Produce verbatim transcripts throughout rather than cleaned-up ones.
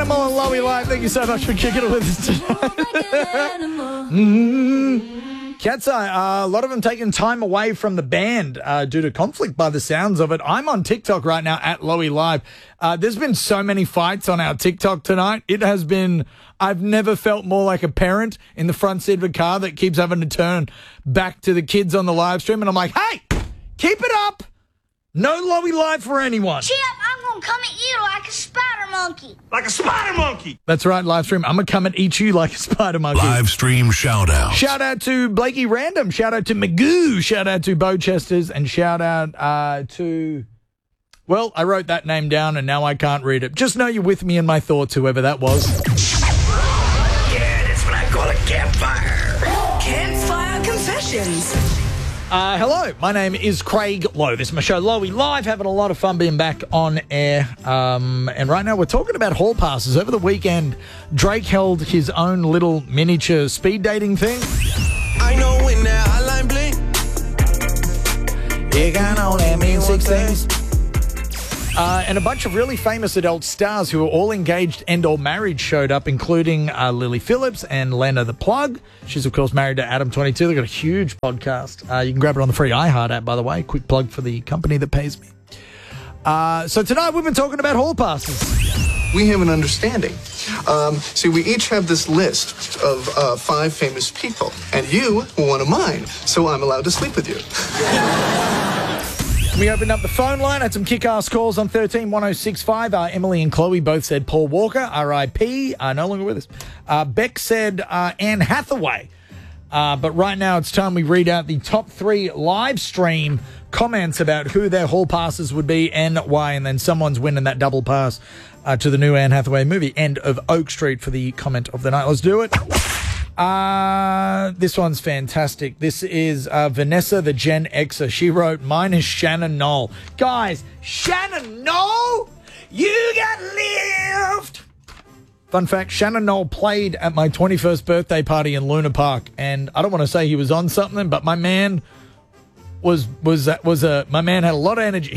Animal and Lowy Live. Thank you so much for kicking it with us tonight. mm-hmm. Cat's Eye, uh, a lot of them taking time away from the band uh, due to conflict by the sounds of it. I'm on TikTok right now at Lowy Live. Uh, there's been so many fights on our TikTok tonight. It has been, I've never felt more like a parent in the front seat of a car that keeps having to turn back to the kids on the live stream. And I'm like, hey, keep it up. No Lowy Live for anyone. Chip, I'm going to come at you like a spider monkey. Like a spider monkey. That's right, live stream. I'm going to come and eat you like a spider monkey. Live stream shout out. Shout out to Blakey Random. Shout out to Magoo. Shout out to Bochesters. And shout out uh, to, well, I wrote that name down and now I can't read it. Just know you're with me in my thoughts, whoever that was. Yeah, that's what I call a campfire. Campfire Confessions. Uh, hello, my name is Craig Lowe. This is my show, Lowy Live, having a lot of fun being back on air. Um, and right now we're talking about hall passes. Over the weekend, Drake held his own little miniature speed dating thing. I know when that hotline blink. You can only mean six things. Uh, and a bunch of really famous adult stars who are all engaged and or married showed up, including uh, Lily Phillips and Lena the Plug. She's, of course, married to Adam twenty-two. They've got a huge podcast. Uh, you can grab it on the free iHeart app, by the way. Quick plug for the company that pays me. Uh, so tonight we've been talking about hall passes. We have an understanding. Um, see, we each have this list of uh, five famous people, and you were one of mine, so I'm allowed to sleep with you. We opened up the phone line, had some kick-ass calls on thirteen one oh six five. Uh, Emily and Chloe both said Paul Walker, R I P, uh, no longer with us. Uh, Beck said uh, Anne Hathaway. Uh, but right now it's time we read out the top three live stream comments about who their hall passes would be and why, and then someone's winning that double pass uh, to the new Anne Hathaway movie, End of Oak Street, for the comment of the night. Let's do it. Uh, this one's fantastic. This is uh, Vanessa, the Gen Xer. She wrote, mine is Shannon Knoll. Guys, Shannon Knoll, you got lift. Fun fact, Shannon Knoll played at my twenty-first birthday party in Luna Park. And I don't want to say he was on something, but my man was, was, was a, my man had a lot of energy.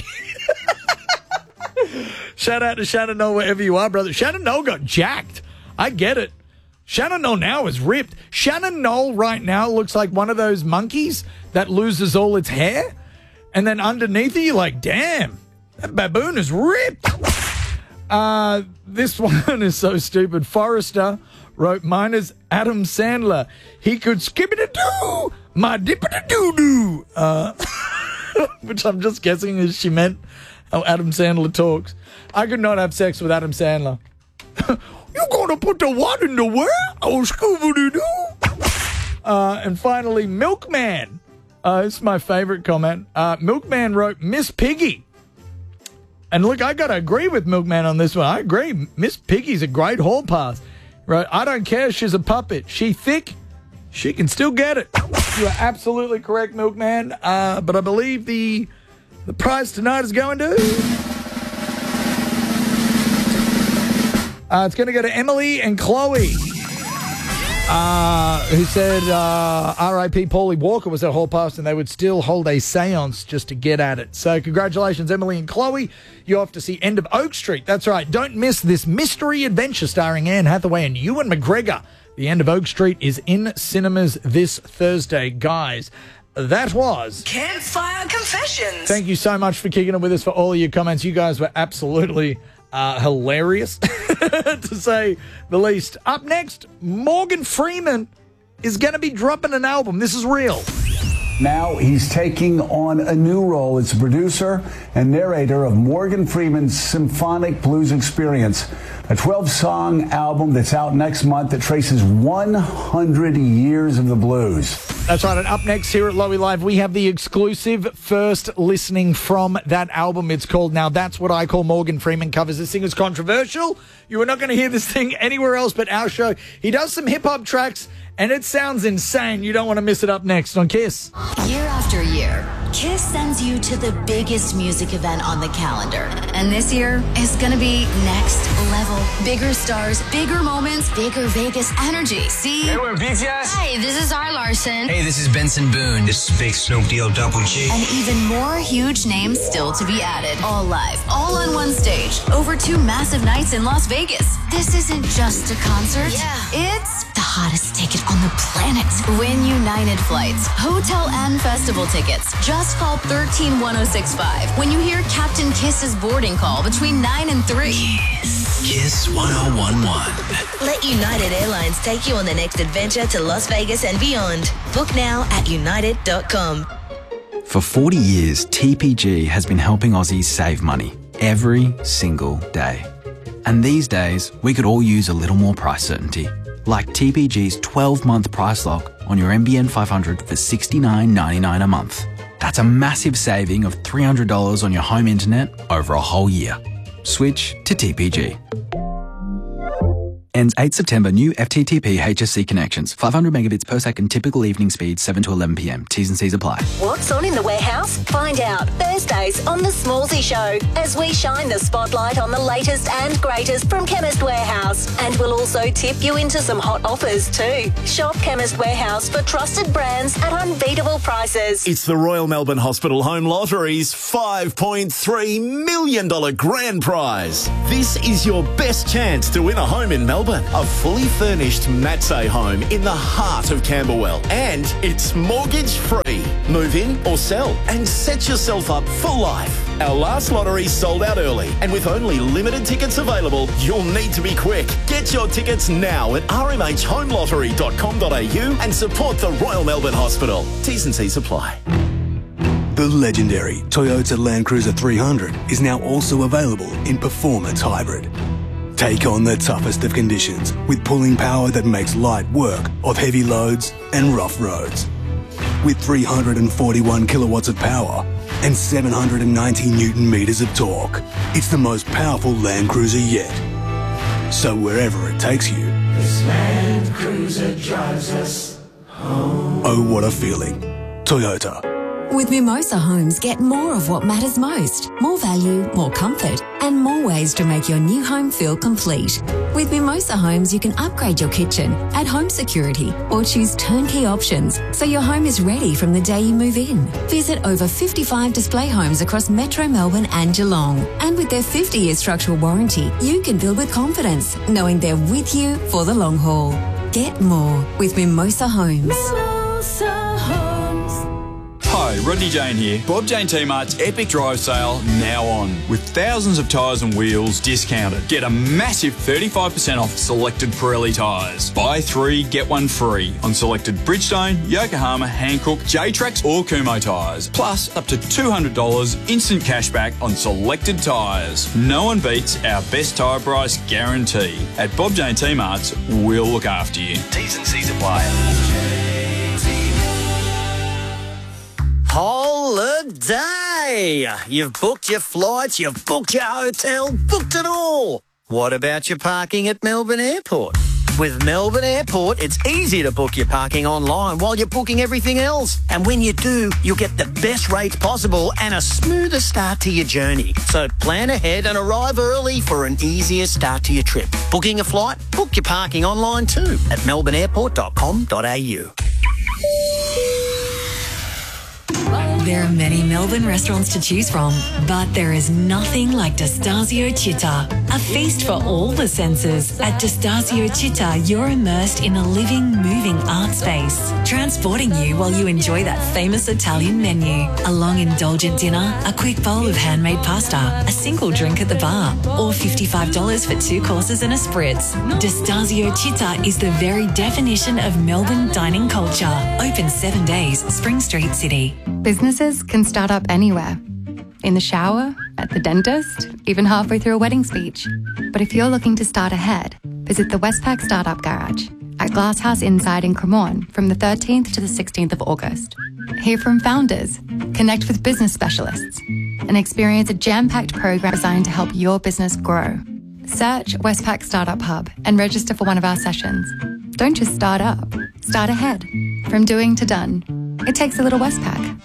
Shout out to Shannon Knoll wherever you are, brother. Shannon Knoll got jacked. I get it. Shannon Knoll now is ripped. Shannon Knoll right now looks like one of those monkeys that loses all its hair. And then underneath it, you're like, damn, that baboon is ripped. Uh, this one is so stupid. Forrester wrote, mine is Adam Sandler. He could skip it a doo, my dip it a doo doo. Uh, which I'm just guessing is she meant how Adam Sandler talks. I could not have sex with Adam Sandler. You gonna put the what in the where? Oh, Scooby-Doo. Uh, and finally, Milkman. Uh, it's my favorite comment. Uh, Milkman wrote, Miss Piggy. And look, I got to agree with Milkman on this one. I agree. Miss Piggy's a great hall pass. Right? I don't care. She's a puppet. She thick. She can still get it. You are absolutely correct, Milkman. Uh, but I believe the the prize tonight is going to... Uh, it's going to go to Emily and Chloe, uh, who said uh, R I P Paulie Walker was at hall pass and they would still hold a seance just to get at it. So congratulations, Emily and Chloe. You're off to see End of Oak Street. That's right. Don't miss this mystery adventure starring Anne Hathaway and Ewan McGregor. The End of Oak Street is in cinemas this Thursday. Guys, that was... Campfire Confessions. Thank you so much for kicking it with us, for all of your comments. You guys were absolutely... Uh, hilarious, to say the least. Up next, Morgan Freeman is going to be dropping an album. This is real. Now he's taking on a new role as producer and narrator of Morgan Freeman's Symphonic Blues Experience, a twelve-song album that's out next month that traces one hundred years of the blues. That's right, and up next here at Lowy Live, we have the exclusive first listening from that album. It's called Now That's What I Call Morgan Freeman Covers. This thing is controversial. You are not going to hear this thing anywhere else but our show. He does some hip-hop tracks, and it sounds insane. You don't want to miss it. Up next on Kiss. Year after year, Kiss sends you to the biggest music event on the calendar. And this year is gonna be next level. Bigger stars, bigger moments, bigger Vegas energy. See? Hey, we're B T S. Hey, this is R. Larson. Hey, this is Benson Boone. This is Big Snoop D O Double G. And even more huge names still to be added. All live, all on one stage, over two massive nights in Las Vegas. This isn't just a concert. Yeah. It's the hottest ticket on the planet. Win United flights, hotel and festival tickets. Just call one three one oh six five when you hear Captain Kiss's boarding call between nine and three. Kiss. Kiss one oh one one. Let United Airlines take you on the next adventure to Las Vegas and beyond. Book now at united dot com. For forty years, T P G has been helping Aussies save money every single day. And these days, we could all use a little more price certainty. Like T P G's twelve-month price lock on your N B N five hundred for sixty-nine ninety-nine a month. That's a massive saving of three hundred dollars on your home internet over a whole year. Switch to T P G. Ends eighth September. New F T T P H S C connections. five hundred megabits per second typical evening speed, seven to eleven p m. T's and C's apply. What's on in the warehouse? Find out Thursdays on The Smallsy Show as we shine the spotlight on the latest and greatest from Chemist Warehouse. And we'll also tip you into some hot offers too. Shop Chemist Warehouse for trusted brands at unbeatable prices. It's the Royal Melbourne Hospital Home Lottery's five point three million dollars grand prize. This is your best chance to win a home in Melbourne. A fully furnished Matsay home in the heart of Camberwell. And it's mortgage free. Move in or sell and set yourself up for life. Our last lottery sold out early, and with only limited tickets available, you'll need to be quick. Get your tickets now at r m h home lottery dot com dot a u and support the Royal Melbourne Hospital. T's and C's apply. The legendary Toyota Land Cruiser three hundred is now also available in Performance Hybrid. Take on the toughest of conditions with pulling power that makes light work of heavy loads and rough roads. With three hundred forty-one kilowatts of power and seven hundred ninety newton meters of torque, it's the most powerful Land Cruiser yet. So wherever it takes you, this Land Cruiser drives us home. Oh, what a feeling. Toyota. With Mimosa Homes, get more of what matters most. More value, more comfort, and more ways to make your new home feel complete. With Mimosa Homes, you can upgrade your kitchen, add home security, or choose turnkey options so your home is ready from the day you move in. Visit over fifty-five display homes across Metro Melbourne and Geelong. And with their fifty-year structural warranty, you can build with confidence, knowing they're with you for the long haul. Get more with Mimosa Homes. Mimosa Homes. Hi, Rodney Jane here. Bob Jane T-Mart's Epic Drive Sale now on. With thousands of tyres and wheels discounted. Get a massive thirty-five percent off selected Pirelli tyres. Buy three, get one free on selected Bridgestone, Yokohama, Hankook, J-Trax or Kumho tyres. Plus up to two hundred dollars instant cashback on selected tyres. No one beats our best tyre price guarantee. At Bob Jane T-Mart's, we'll look after you. T's and C's apply. Holiday! You've booked your flights, you've booked your hotel, booked it all. What about your parking at Melbourne Airport? With Melbourne Airport, it's easy to book your parking online while you're booking everything else. And when you do, you'll get the best rates possible and a smoother start to your journey. So plan ahead and arrive early for an easier start to your trip. Booking a flight? Book your parking online too at melbourne airport dot com dot a u. There are many Melbourne restaurants to choose from, but there is nothing like Destasio Città, a feast for all the senses. At Destasio Città, you're immersed in a living, moving art space, transporting you while you enjoy that famous Italian menu. A long, indulgent dinner, a quick bowl of handmade pasta, a single drink at the bar, or fifty-five dollars for two courses and a spritz. Destasio Città is the very definition of Melbourne dining culture. Open seven days, Spring Street, City. Businesses can start up anywhere. In the shower, at the dentist, even halfway through a wedding speech. But if you're looking to start ahead, visit the Westpac Startup Garage at Glasshouse Inside in Cremorne from the thirteenth to the sixteenth of August. Hear from founders, connect with business specialists, and experience a jam-packed program designed to help your business grow. Search Westpac Startup Hub and register for one of our sessions. Don't just start up, start ahead. From doing to done. It takes a little Westpac.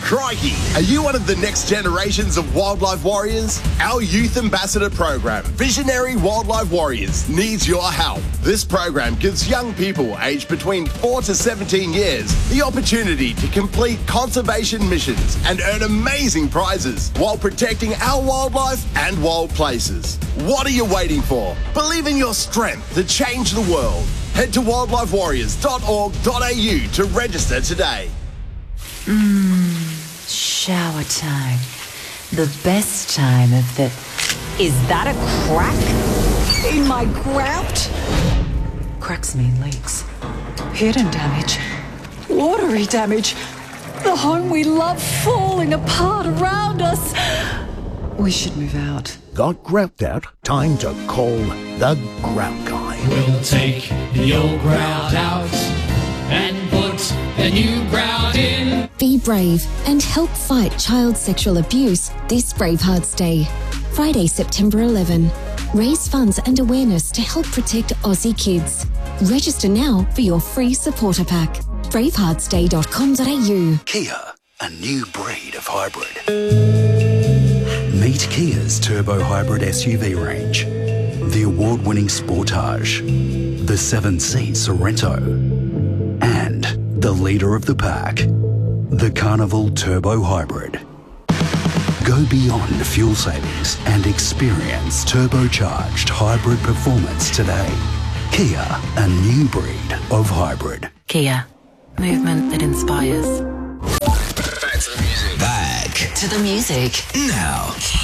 Crikey, are you one of the next generations of wildlife warriors? Our Youth Ambassador program, Visionary Wildlife Warriors, needs your help. This program gives young people aged between four to seventeen years the opportunity to complete conservation missions and earn amazing prizes while protecting our wildlife and wild places. What are you waiting for? Believe in your strength to change the world. Head to wildlife warriors dot org dot a u to register today. Mmm, shower time. The best time of the... Is that a crack in my grout? Cracks mean leaks. Hidden damage. Watery damage. The home we love falling apart around us. We should move out. Got grout out? Time to call the Grout Guy. We'll take the old grout out and put the new grout in. Be brave and help fight child sexual abuse this Bravehearts Day. Friday, September eleventh. Raise funds and awareness to help protect Aussie kids. Register now for your free supporter pack. bravehearts day dot com dot a u. Kia, a new breed of hybrid. Meet Kia's turbo hybrid S U V range. The award-winning Sportage, the seven-seat Sorrento, and the leader of the pack, the Carnival Turbo Hybrid. Go beyond fuel savings and experience turbocharged hybrid performance today. Kia, a new breed of hybrid. Kia, movement that inspires. Back to the music. Back to the music. Now.